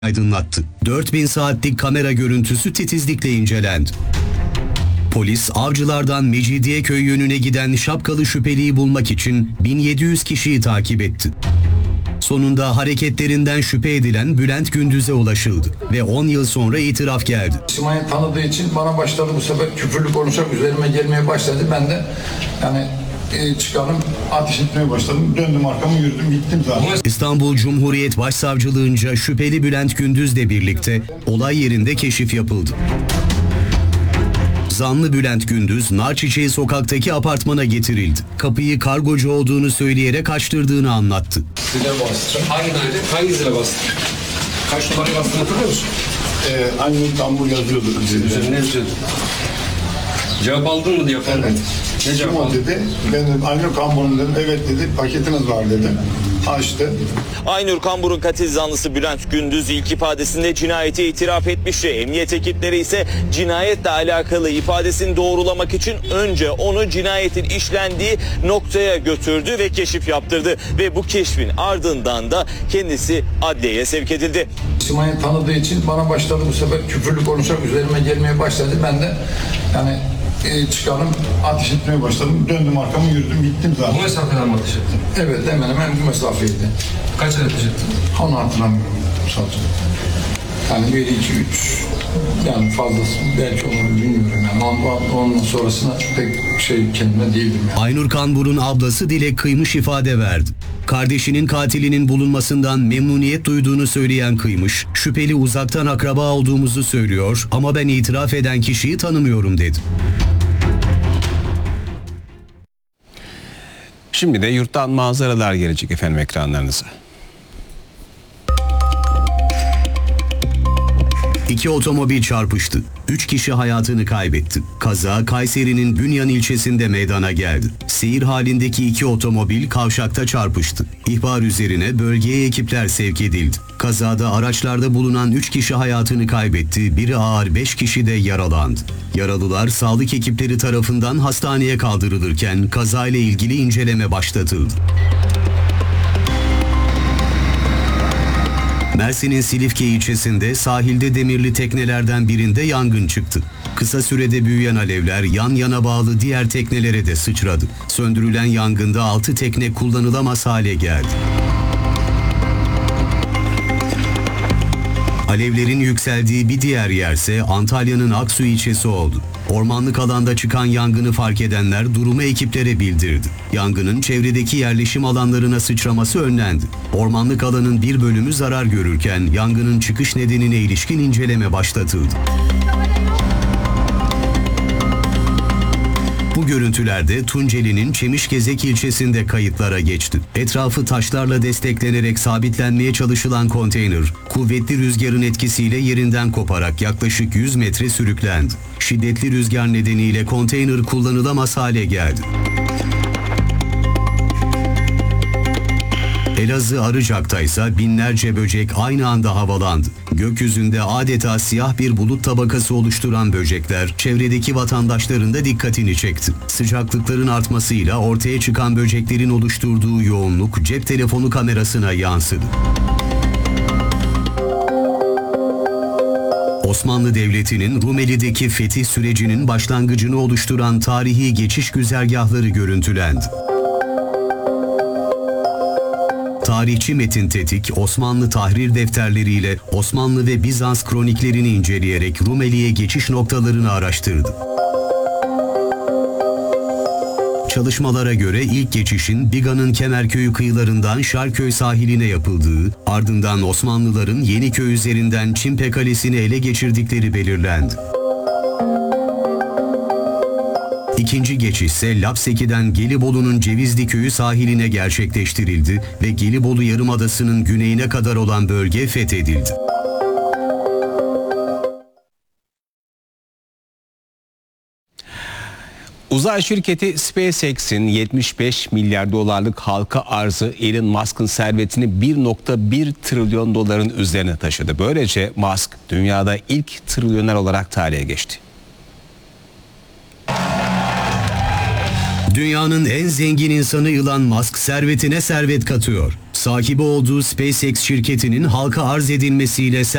aydınlattı. 4000 saatlik kamera görüntüsü titizlikle incelendi. Polis, Avcılar'dan Mecidiyeköy yönüne giden şapkalı şüpheliyi bulmak için 1700 kişiyi takip etti. Sonunda hareketlerinden şüphe edilen Bülent Gündüz'e ulaşıldı ve 10 yıl sonra itiraf geldi. Simay'ı tanıdığı için bana başladı bu sefer küfürlü konuşarak üzerime gelmeye başladı. Ben de çıkarım ateş etmeye başladım. Döndüm arkamı yürüdüm gittim zaten. İstanbul Cumhuriyet Başsavcılığınca şüpheli Bülent Gündüz'le birlikte olay yerinde keşif yapıldı. Zanlı Bülent Gündüz, Narçiçeği sokaktaki apartmana getirildi. Kapıyı kargocu olduğunu söyleyerek açtırdığını anlattı. Zile bastım. Hangi zile bastın? Kaç numarayı bastın hatırlıyor musun? Aynı tambur yazıyordu. Üzerine yazıyordu. Cevap aldın mı diye efendim. Evet. Ne cevap Kim o aldın? dedi. Ben dedim Aynur Kambur'un dedim. Evet dedi. Paketiniz var dedim. Açtı. Aynur Kambur'un katil zanlısı Bülent Gündüz ilk ifadesinde cinayeti itiraf etmişti. Emniyet ekipleri ise cinayetle alakalı ifadesini doğrulamak için önce onu cinayetin işlendiği noktaya götürdü ve keşif yaptırdı. Ve bu keşfin ardından da kendisi adliyeye sevk edildi. Simay'ı tanıdığı için bana başladı bu sefer küfürlü konuşarak üzerime gelmeye başladı. Ben de çıkarım ateş etmeye başladım. Döndüm arkamı yürüdüm gittim zaten. Bu mesafeden mi ateş ettin? Evet hemen hemen bu mesafeydi. Kaç ateş ettin? Onu hatırlamıyorum sadece. 1, 2, 3 fazlası belki onu bilmiyorum Ondan sonrasına pek kendime değildim Aynur Kambur'un ablası Dilek Kıymış ifade verdi. Kardeşinin katilinin bulunmasından memnuniyet duyduğunu söyleyen Kıymış, şüpheli uzaktan akraba olduğumuzu söylüyor ama ben itiraf eden kişiyi tanımıyorum dedi. Şimdi de yurttan manzaralar gelecek efendim ekranlarınıza. İki otomobil çarpıştı. 3 kişi hayatını kaybetti. Kaza Kayseri'nin Bünyan ilçesinde meydana geldi. Seyir halindeki 2 otomobil kavşakta çarpıştı. İhbar üzerine bölgeye ekipler sevk edildi. Kazada araçlarda bulunan 3 kişi hayatını kaybetti. Biri ağır 5 kişi de yaralandı. Yaralılar sağlık ekipleri tarafından hastaneye kaldırılırken kazayla ilgili inceleme başlatıldı. Mersin'in Silifke ilçesinde sahilde demirli teknelerden birinde yangın çıktı. Kısa sürede büyüyen alevler yan yana bağlı diğer teknelere de sıçradı. Söndürülen yangında 6 tekne kullanılamaz hale geldi. Alevlerin yükseldiği bir diğer yerse Antalya'nın Aksu ilçesi oldu. Ormanlık alanda çıkan yangını fark edenler durumu ekiplere bildirdi. Yangının çevredeki yerleşim alanlarına sıçraması önlendi. Ormanlık alanın bir bölümü zarar görürken yangının çıkış nedenine ilişkin inceleme başlatıldı. Bu görüntülerde Tunceli'nin Çemişgezek ilçesinde kayıtlara geçti. Etrafı taşlarla desteklenerek sabitlenmeye çalışılan konteyner, kuvvetli rüzgarın etkisiyle yerinden koparak yaklaşık 100 metre sürüklendi. Şiddetli rüzgar nedeniyle konteyner kullanılamaz hale geldi. Elazığ Arıcak'ta ise binlerce böcek aynı anda havalandı. Gökyüzünde adeta siyah bir bulut tabakası oluşturan böcekler çevredeki vatandaşların da dikkatini çekti. Sıcaklıkların artmasıyla ortaya çıkan böceklerin oluşturduğu yoğunluk cep telefonu kamerasına yansıdı. Osmanlı Devleti'nin Rumeli'deki fetih sürecinin başlangıcını oluşturan tarihi geçiş güzergahları görüntülendi. Tarihçi Metin Tetik, Osmanlı tahrir defterleriyle Osmanlı ve Bizans kroniklerini inceleyerek Rumeli'ye geçiş noktalarını araştırdı. Çalışmalara göre ilk geçişin Biga'nın Kemerköy'ü kıyılarından Şarköy sahiline yapıldığı, ardından Osmanlıların Yeniköy üzerinden Çimpe Kalesi'ni ele geçirdikleri belirlendi. İkinci geçiş ise Lapseki'den Gelibolu'nun Cevizli Köyü sahiline gerçekleştirildi ve Gelibolu Yarımadası'nın güneyine kadar olan bölge fethedildi. Uzay şirketi SpaceX'in 75 milyar dolarlık halka arzı Elon Musk'ın servetini 1,1 trilyon doların üzerine taşıdı. Böylece Musk dünyada ilk trilyoner olarak tarihe geçti. Dünyanın en zengin insanı Elon Musk servetine servet katıyor. sahibi olduğu SpaceX şirketinin halka arz edilmesiyle